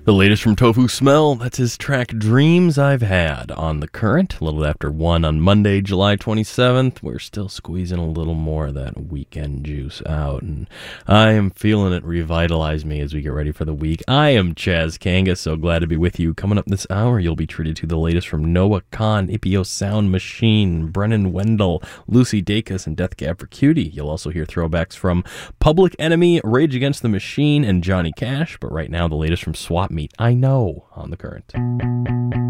The latest from Tofu Smell, that's his track Dreams I've Had on The Current, a little after 1 on Monday, July 27th. We're still squeezing a little more of that weekend juice out, and I am feeling it revitalize me as we get ready for the week. I am Chaz Kangas, so glad to be with you. Coming up this hour, you'll be treated to the latest from Noah Khan, Ipio Sound Machine, Brennan Wendell, Lucy Dacus, and Death Cab for Cutie. You'll also hear throwbacks from Public Enemy, Rage Against the Machine, and Johnny Cash, but right now the latest from Swap Meet, I Know, on The Current.